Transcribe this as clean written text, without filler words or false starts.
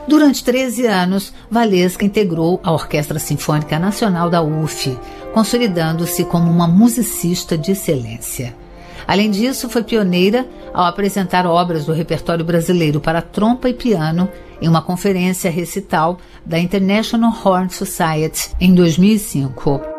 Durante 13 anos, Valesca integrou a Orquestra Sinfônica Nacional da UF, consolidando-se como uma musicista de excelência. Além disso, foi pioneira ao apresentar obras do repertório brasileiro para trompa e piano em uma conferência recital da International Horn Society em 2005.